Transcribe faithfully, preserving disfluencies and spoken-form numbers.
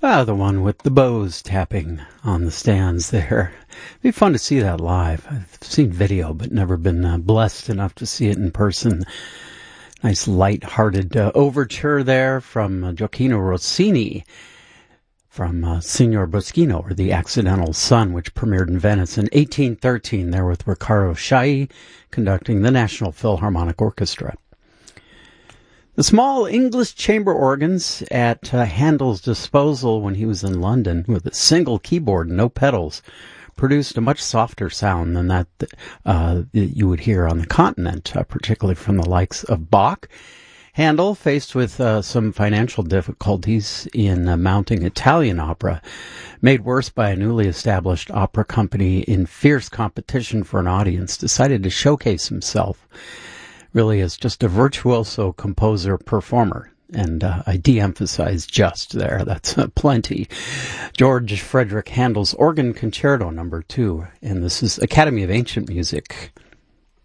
Ah, the one with the bows tapping on the stands there. It'd be fun to see that live. I've seen video, but never been uh, blessed enough to see it in person. Nice light-hearted uh, overture there from uh, Gioacchino Rossini from uh, Signor Boschino, or The Accidental Son, which premiered in Venice in eighteen thirteen, there with Riccardo Chailly conducting the National Philharmonic Orchestra. The small English chamber organs at uh, Handel's disposal when he was in London with a single keyboard and no pedals produced a much softer sound than that uh, that you would hear on the continent, uh, particularly from the likes of Bach. Handel, faced with uh, some financial difficulties in uh, mounting Italian opera, made worse by a newly established opera company in fierce competition for an audience, decided to showcase himself really as just a virtuoso composer-performer. And uh, I de-emphasize just there. That's uh, plenty. George Frederick Handel's Organ Concerto Number Two, and this is Academy of Ancient Music.